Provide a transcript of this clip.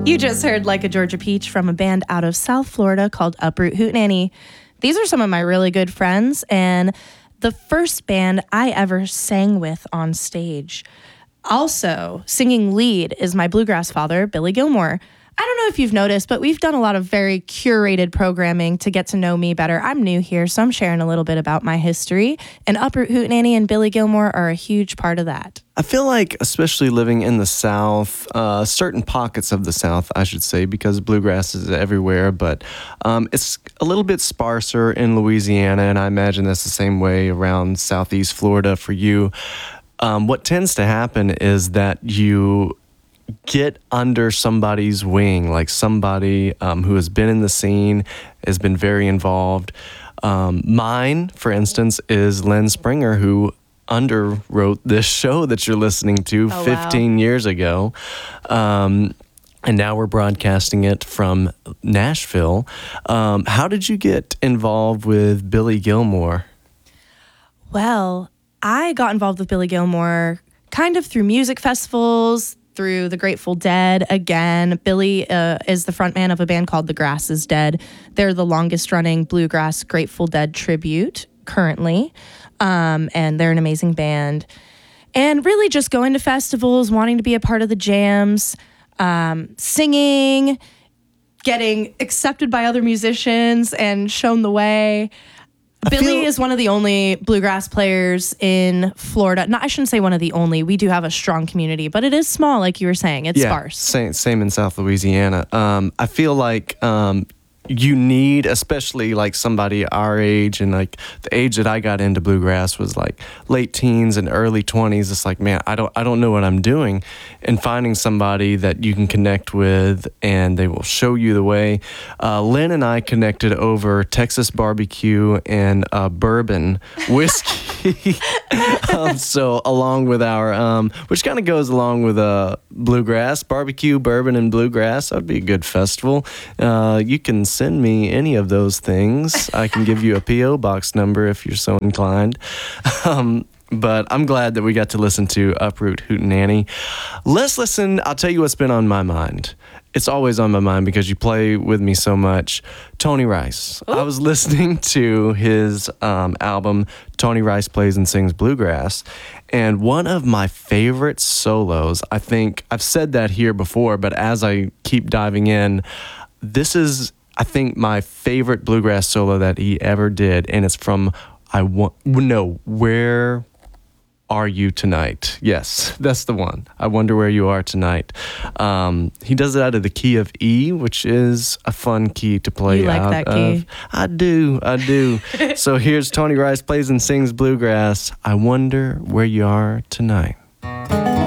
You just heard Like a Georgia Peach from a band out of South Florida called Uproot Hootenanny. These are some of my really good friends and the first band I ever sang with on stage. Also, singing lead is my bluegrass father, Billy Gilmore. I don't know if you've noticed, but we've done a lot of very curated programming to get to know me better. I'm new here, so I'm sharing a little bit about my history, and Uproot Hootenanny and Billy Gilmore are a huge part of that. I feel like, especially living in the South, certain pockets of the South, I should say, because bluegrass is everywhere, but it's a little bit sparser in Louisiana, and I imagine that's the same way around Southeast Florida for you. What tends to happen is that you get under somebody's wing, like somebody who has been in the scene, has been very involved. Mine, for instance, is Len Springer, who underwrote this show that you're listening to 15 years ago. And now we're broadcasting it from Nashville. How did you get involved with Billy Gilmore? Well, I got involved with Billy Gilmore kind of through music festivals, through the Grateful Dead. Again, Billy is the frontman of a band called The Grass is Dead. They're the longest running bluegrass Grateful Dead tribute currently. And they're an amazing band. And really just going to festivals, wanting to be a part of the jams, singing, getting accepted by other musicians and shown the way. Billy is one of the only bluegrass players in Florida. No, I shouldn't say one of the only. We do have a strong community, but it is small, like you were saying. It's sparse. Same in South Louisiana. I feel like you need, especially like somebody our age and like the age that I got into bluegrass was like late teens and early 20s. It's like, man, I don't know what I'm doing. And finding somebody that you can connect with and they will show you the way. Lynn and I connected over Texas barbecue and bourbon whiskey. So along with our, which kind of goes along with bluegrass, barbecue, bourbon, and bluegrass. That would be a good festival. You can send me any of those things. I can give you a P.O. box number if you're so inclined. But I'm glad that we got to listen to Uproot Hootenanny. Let's listen. I'll tell you what's been on my mind. It's always on my mind because you play with me so much. Tony Rice. Ooh. I was listening to his album, Tony Rice Plays and Sings Bluegrass, and one of my favorite solos, I think I've said that here before, but as I keep diving in, this is, I think, my favorite bluegrass solo that he ever did, and it's from Where Are You Tonight? Yes, that's the one. I Wonder Where You Are Tonight. He does it out of the key of E, which is a fun key to play out of. You like that key? I do. So here's Tony Rice Plays and Sings Bluegrass. I Wonder Where You Are Tonight.